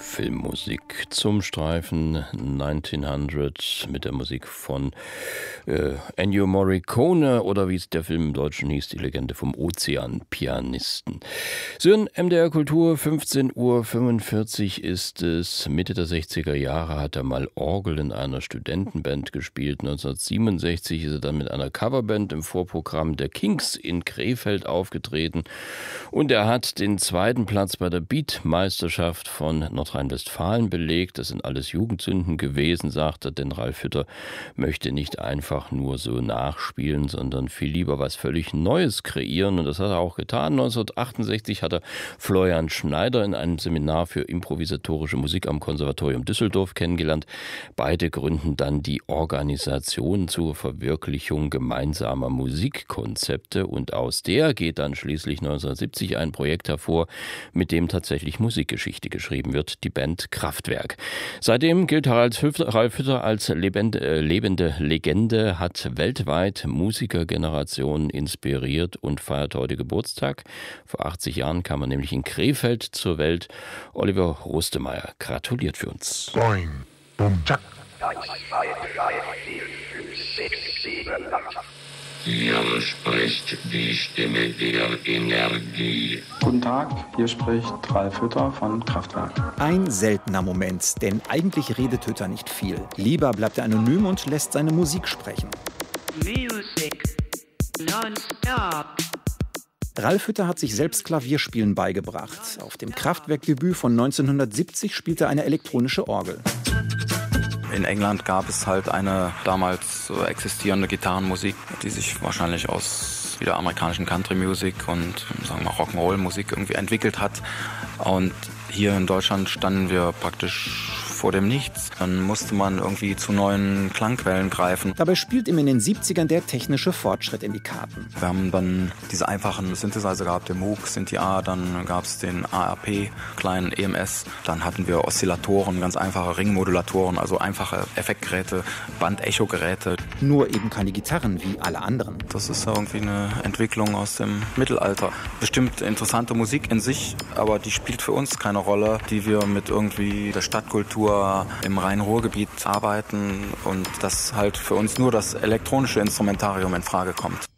Filmmusik zum Streifen 1900 mit der Musik von Ennio Morricone oder wie es der Film im Deutschen hieß, die Legende vom Ozeanpianisten. So in MDR Kultur, 15:45 Uhr ist es. Mitte der 60er Jahre hat er mal Orgel in einer Studentenband gespielt. 1967 ist er dann mit einer Coverband im Vorprogramm der Kings in Krefeld aufgetreten. Und er hat den zweiten Platz bei der Beatmeisterschaft von Nordrhein-Westfalen belegt. Das sind alles Jugendsünden gewesen, sagt er, denn Ralf Hütter möchte nicht einfach nur so nachspielen, sondern viel lieber was völlig Neues kreieren. Und das hat er auch getan. 1968 hat er Florian Schneider in einem Seminar für improvisatorische Musik am Konservatorium Düsseldorf kennengelernt. Beide gründen dann die Organisation zur Verwirklichung gemeinsamer Musikkonzepte. Und aus der geht dann schließlich 1970 ein Projekt hervor, mit dem tatsächlich Musikgeschichte geschrieben wird, die Band Kraftwerk. Seitdem gilt Ralf Hütter als lebende Legende, hat weltweit Musikergenerationen inspiriert und feiert heute Geburtstag. Vor 80 Jahren kam er nämlich in Krefeld zur Welt. Oliver Rustemeyer gratuliert für uns. Boing, bum, tschack. Hier spricht die Stimme der Energie. Guten Tag, hier spricht Ralf Hütter von Kraftwerk. Ein seltener Moment, denn eigentlich redet Hütter nicht viel. Lieber bleibt er anonym und lässt seine Musik sprechen. Music non-stop. Ralf Hütter hat sich selbst Klavierspielen beigebracht. Auf dem Kraftwerk-Debüt von 1970 spielte er eine elektronische Orgel. In England gab es halt eine damals existierende Gitarrenmusik, die sich wahrscheinlich aus wieder amerikanischen Country-Music und sagen wir Rock'n'Roll-Musik irgendwie entwickelt hat. Und hier in Deutschland standen wir praktisch vor dem Nichts. Dann musste man irgendwie zu neuen Klangquellen greifen. Dabei spielt ihm in den 70ern der technische Fortschritt in die Karten. Wir haben dann diese einfachen Synthesizer gehabt, den Moog, Synthi A, dann gab es den ARP, kleinen EMS. Dann hatten wir Oszillatoren, ganz einfache Ringmodulatoren, also einfache Effektgeräte, Bandecho-Geräte. Nur eben keine Gitarren wie alle anderen. Das ist irgendwie eine Entwicklung aus dem Mittelalter. Bestimmt interessante Musik in sich, aber die spielt für uns keine Rolle, die wir mit irgendwie der Stadtkultur im Rhein-Ruhr-Gebiet arbeiten und dass halt für uns nur das elektronische Instrumentarium in Frage kommt.